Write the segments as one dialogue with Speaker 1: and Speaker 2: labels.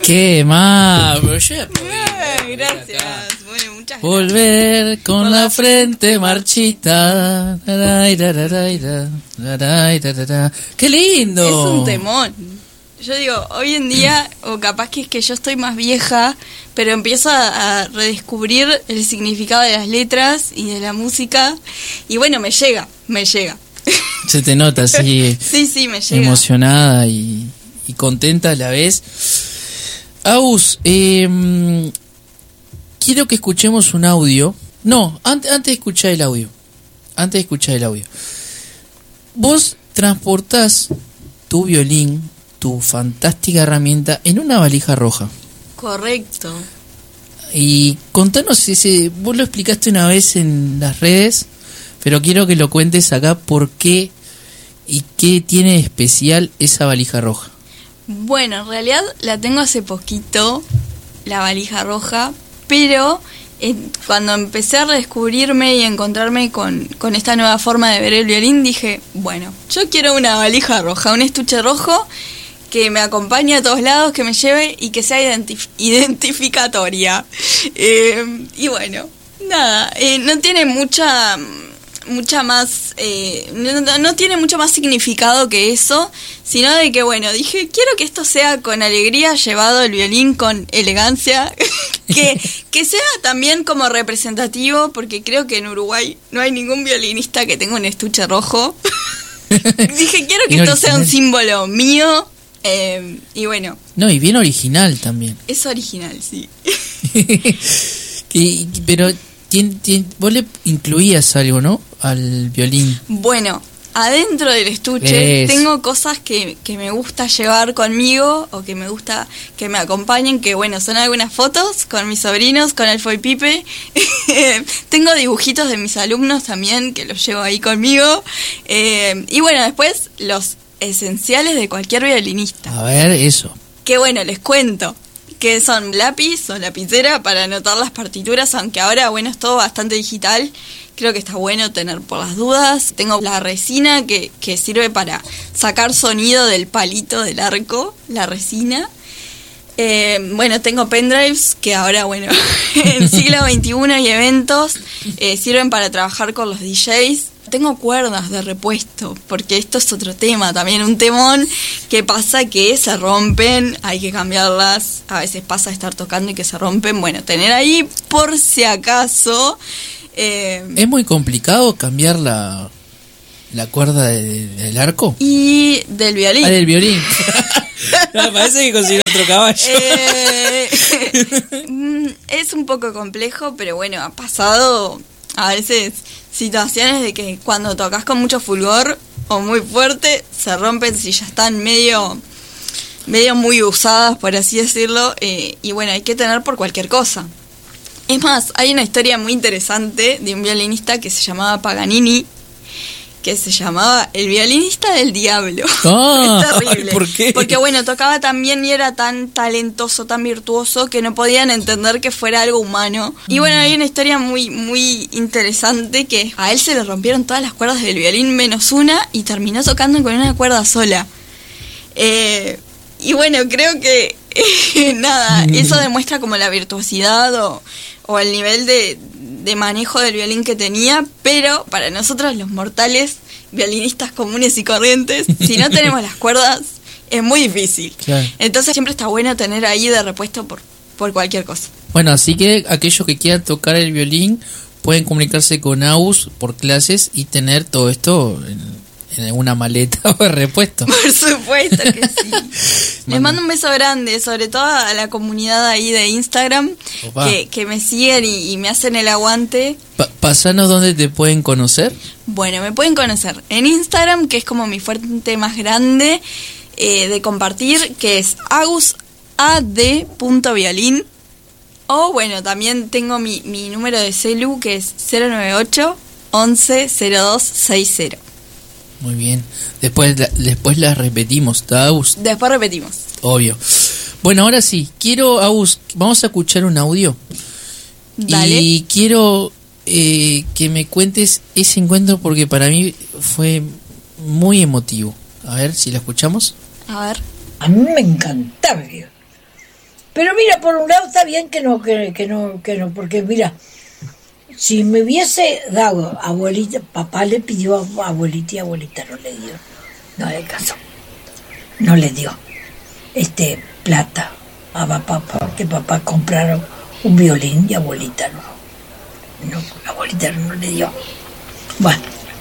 Speaker 1: ¿Qué más? Pero yo
Speaker 2: gracias. Bueno, muchas gracias.
Speaker 1: Volver con la frente marchita. ¡Qué lindo!
Speaker 2: Es un temón. Yo digo, hoy en día, o capaz que es que yo estoy más vieja, pero empiezo a redescubrir el significado de las letras y de la música. Y bueno, me llega.
Speaker 1: Se te nota así.
Speaker 2: Sí, me llega.
Speaker 1: Emocionada y contenta a la vez. Agus, quiero que escuchemos un audio. No, antes de escuchar el audio. Vos transportás tu violín, tu fantástica herramienta, en una valija roja.
Speaker 2: Correcto.
Speaker 1: Y contanos, vos lo explicaste una vez en las redes, pero quiero que lo cuentes acá por qué y qué tiene de especial esa valija roja.
Speaker 2: Bueno, en realidad la tengo hace poquito, la valija roja, pero cuando empecé a redescubrirme y a encontrarme con esta nueva forma de ver el violín, dije, bueno, yo quiero una valija roja, un estuche rojo que me acompañe a todos lados, que me lleve y que sea identificatoria. Y bueno, nada, no tiene mucha más, no tiene mucho más significado que eso, sino de que, bueno, dije, quiero que esto sea con alegría llevado el violín, con elegancia, que sea también como representativo, porque creo que en Uruguay no hay ningún violinista que tenga un estuche rojo. Dije, quiero que esto sea un símbolo mío. Y bueno.
Speaker 1: No, y bien original también.
Speaker 2: Es original, sí.
Speaker 1: Pero vos le incluías algo, ¿no? Al violín.
Speaker 2: Bueno, adentro del estuche tengo cosas que me gusta llevar conmigo, o que me gusta que me acompañen, que bueno, son algunas fotos con mis sobrinos, con Elfo y Pipe. Tengo dibujitos de mis alumnos también, que los llevo ahí conmigo. Y bueno, después los esenciales de cualquier violinista.
Speaker 1: A ver, eso.
Speaker 2: Que bueno, les cuento que son lápiz o lapicera para anotar las partituras, aunque ahora, bueno, es todo bastante digital. Creo que está bueno tener por las dudas. Tengo la resina que sirve para sacar sonido del palito del arco, la resina. Bueno, tengo pendrives que ahora, bueno, en siglo XXI y eventos sirven para trabajar con los DJs. Tengo cuerdas de repuesto, porque esto es otro tema, también un temón que pasa que se rompen, hay que cambiarlas, a veces pasa de estar tocando y que se rompen. Bueno, tener ahí por si acaso.
Speaker 1: ¿Es muy complicado cambiar la cuerda del arco?
Speaker 2: Y del violín.
Speaker 1: Ah, del violín. No, parece que consiguió otro caballo.
Speaker 2: Es un poco complejo, pero bueno, ha pasado a veces situaciones de que cuando tocas con mucho fulgor o muy fuerte, se rompen si ya están medio muy usadas, por así decirlo, y bueno, hay que tener por cualquier cosa. Es más, hay una historia muy interesante de un violinista que se llamaba Paganini, que se llamaba el violinista del diablo.
Speaker 1: Ah,
Speaker 2: es terrible.
Speaker 1: ¿por qué?
Speaker 2: Porque bueno, tocaba tan bien y era tan talentoso, tan virtuoso, que no podían entender que fuera algo humano. Y bueno, hay una historia muy, muy interesante, que a él se le rompieron todas las cuerdas del violín menos una, y terminó tocando con una cuerda sola. Y bueno, creo que nada, eso demuestra como la virtuosidad o el nivel de manejo del violín que tenía, pero para nosotros los mortales, violinistas comunes y corrientes, si no tenemos las cuerdas, es muy difícil.
Speaker 1: Claro.
Speaker 2: Entonces siempre está bueno tener ahí de repuesto por cualquier cosa.
Speaker 1: Bueno, así que aquellos que quieran tocar el violín pueden comunicarse con Agus por clases y tener todo esto en una maleta o de repuesto.
Speaker 2: Por supuesto que sí. Les mando un beso grande, sobre todo a la comunidad ahí de Instagram, que me siguen y me hacen el aguante.
Speaker 1: Pasanos dónde te pueden conocer.
Speaker 2: Bueno, me pueden conocer en Instagram, que es como mi fuente más grande de compartir, que es agusad.violín. O bueno, también tengo mi número de celu, que es 098 11 02 60.
Speaker 1: Muy bien. Después la repetimos, ¿está, Agus?
Speaker 2: Después repetimos.
Speaker 1: Obvio. Bueno, ahora sí, Agus, vamos a escuchar un audio.
Speaker 2: Dale.
Speaker 1: Y quiero que me cuentes ese encuentro, porque para mí fue muy emotivo. A ver si la escuchamos.
Speaker 2: A ver.
Speaker 3: A mí me encantaba. Pero mira, por un lado está bien que no, porque mira, si me hubiese dado abuelita, papá le pidió a abuelita y abuelita no le dio, no le caso, no le dio plata a papá, que papá compraron un violín y abuelita no, abuelita no le dio. Bueno,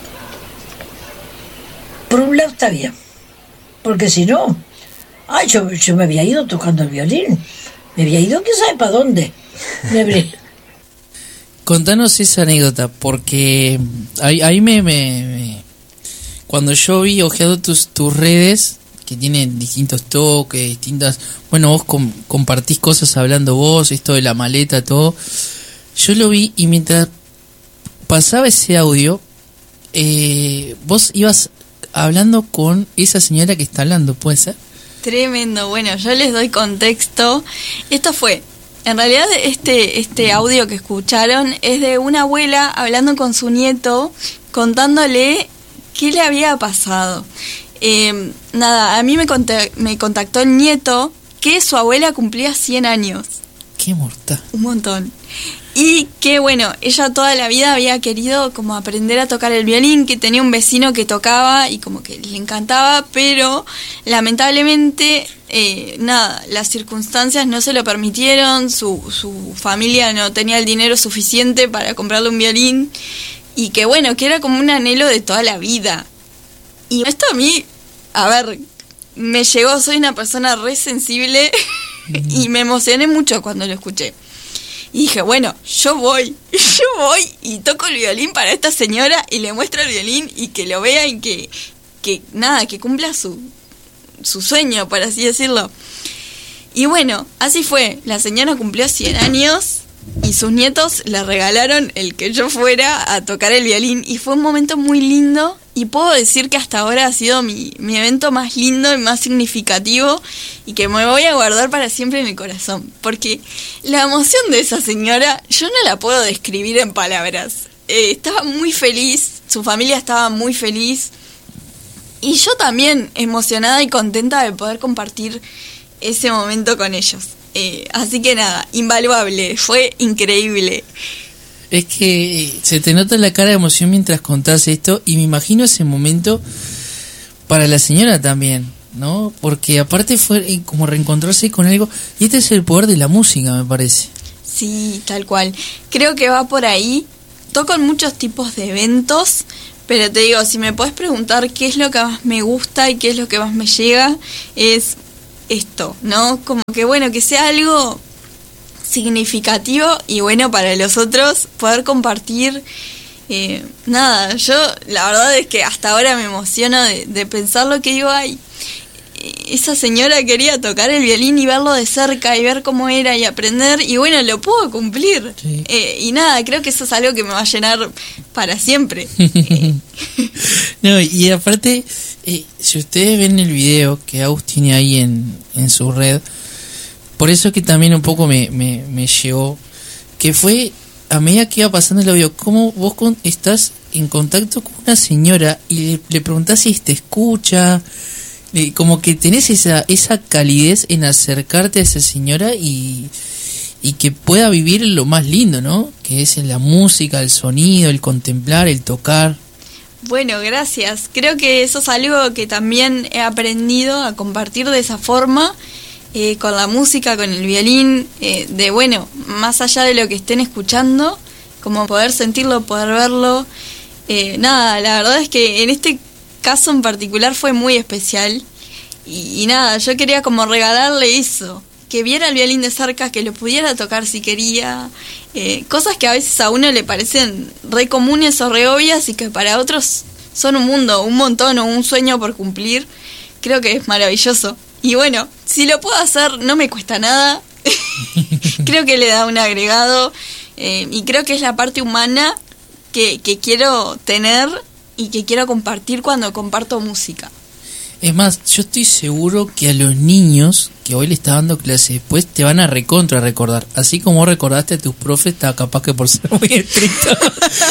Speaker 3: por un lado está bien, porque si no, yo me había ido tocando el violín, me había ido quién sabe para dónde.
Speaker 1: Contanos esa anécdota, porque ahí me cuando yo vi ojeado tus redes, que tienen distintos toques, distintas, bueno, vos compartís cosas hablando vos, esto de la maleta, todo, yo lo vi y mientras pasaba ese audio, vos ibas hablando con esa señora que está hablando, ¿puede ser?
Speaker 2: Tremendo. Bueno, yo les doy contexto. Esto fue, en realidad este audio que escucharon es de una abuela hablando con su nieto, contándole qué le había pasado. Nada, a mí me contactó el nieto que su abuela cumplía 100 años.
Speaker 1: ¡Qué mortal!
Speaker 2: Un montón. Y que bueno, ella toda la vida había querido como aprender a tocar el violín, que tenía un vecino que tocaba y como que le encantaba, pero lamentablemente nada, las circunstancias no se lo permitieron, su familia no tenía el dinero suficiente para comprarle un violín, y que bueno, que era como un anhelo de toda la vida. Y esto a mí, a ver, me llegó, soy una persona re sensible y me emocioné mucho cuando lo escuché. Y dije, bueno, yo voy y toco el violín para esta señora y le muestro el violín y que lo vea y que nada, que cumpla su sueño, por así decirlo. Y bueno, así fue. La señora cumplió 100 años y sus nietos le regalaron el que yo fuera a tocar el violín y fue un momento muy lindo. Y puedo decir que hasta ahora ha sido mi evento más lindo y más significativo y que me voy a guardar para siempre en mi corazón. Porque la emoción de esa señora yo no la puedo describir en palabras. Estaba muy feliz, su familia estaba muy feliz y yo también emocionada y contenta de poder compartir ese momento con ellos. Así que nada, invaluable, fue increíble.
Speaker 1: Es que se te nota la cara de emoción mientras contás esto y me imagino ese momento para la señora también, ¿no? Porque aparte fue como reencontrarse con algo y este es el poder de la música, me parece.
Speaker 2: Sí, tal cual. Creo que va por ahí. Toco en muchos tipos de eventos, pero te digo, si me podés preguntar qué es lo que más me gusta y qué es lo que más me llega, es esto, ¿no? Como que bueno, que sea algo significativo y bueno para los otros, poder compartir. Nada, yo la verdad es que hasta ahora me emociono de pensar lo que digo, ay, esa señora quería tocar el violín y verlo de cerca y ver cómo era y aprender y bueno, lo puedo cumplir. Sí. Y nada, creo que eso es algo que me va a llenar para siempre.
Speaker 1: No, y aparte, si ustedes ven el video que Agus tiene ahí en su red, por eso que también un poco me llegó, que fue a medida que iba pasando el audio, cómo vos estás en contacto con una señora y le preguntás si te escucha, como que tenés esa calidez en acercarte a esa señora y que pueda vivir lo más lindo, ¿no? Que es la música, el sonido, el contemplar, el tocar.
Speaker 2: Bueno, gracias. Creo que eso es algo que también he aprendido a compartir de esa forma. Con la música, con el violín, de bueno, más allá de lo que estén escuchando, como poder sentirlo, poder verlo. Nada, la verdad es que en este caso en particular fue muy especial y nada, yo quería como regalarle eso, que viera el violín de cerca, que lo pudiera tocar si quería, cosas que a veces a uno le parecen re comunes o re obvias y que para otros son un mundo, un montón o un sueño por cumplir. Creo que es maravilloso. Y bueno, si lo puedo hacer, no me cuesta nada. Creo que le da un agregado. Y creo que es la parte humana que quiero tener y que quiero compartir cuando comparto música.
Speaker 1: Es más, yo estoy seguro que a los niños que hoy le está dando clase después te van a recordar. Así como recordaste a tus profes, está capaz que por ser muy estricto.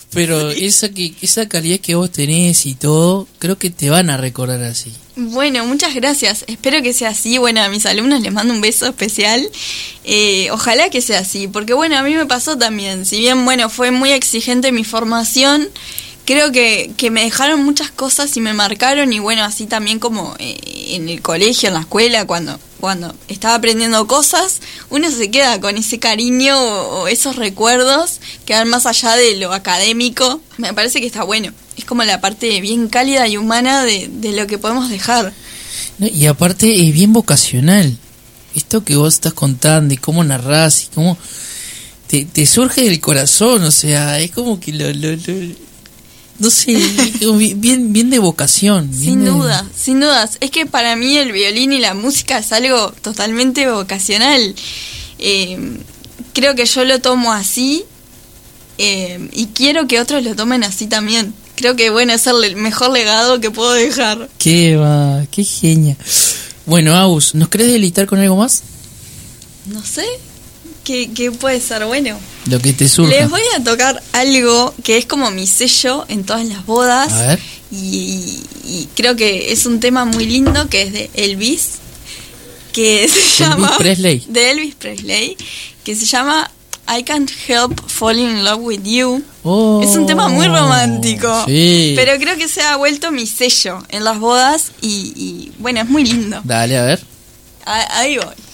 Speaker 1: Pero esa calidad que vos tenés y todo, creo que te van a recordar así.
Speaker 2: Bueno, muchas gracias. Espero que sea así. Bueno, a mis alumnos les mando un beso especial. Ojalá que sea así, porque bueno, a mí me pasó también. Si bien, bueno, fue muy exigente mi formación, creo que me dejaron muchas cosas y me marcaron. Y bueno, así también como en el colegio, en la escuela, cuando estaba aprendiendo cosas, uno se queda con ese cariño o esos recuerdos que van más allá de lo académico. Me parece que está bueno. Es como la parte bien cálida y humana de lo que podemos dejar.
Speaker 1: No, y aparte es bien vocacional. Esto que vos estás contando y cómo narrás y cómo te surge del corazón, o sea, es como que no sé, como bien de vocación.
Speaker 2: Sin dudas. Es que para mí el violín y la música es algo totalmente vocacional. Creo que yo lo tomo así y quiero que otros lo tomen así también. Creo que bueno, es el mejor legado que puedo dejar.
Speaker 1: Qué genia. Bueno, Agus, ¿nos querés deleitar con algo más?
Speaker 2: No sé, ¿qué puede ser bueno?
Speaker 1: Lo que te surja.
Speaker 2: Les voy a tocar algo que es como mi sello en todas las bodas.
Speaker 1: A ver.
Speaker 2: Y creo que es un tema muy lindo, que es de Elvis, que se llama...
Speaker 1: Presley.
Speaker 2: De Elvis Presley, que se llama I Can't Help Falling in Love with You.
Speaker 1: Oh,
Speaker 2: es un tema muy romántico,
Speaker 1: sí.
Speaker 2: Pero creo que se ha vuelto mi sello en las bodas y bueno, es muy lindo.
Speaker 1: Dale, a ver.
Speaker 2: Ahí voy.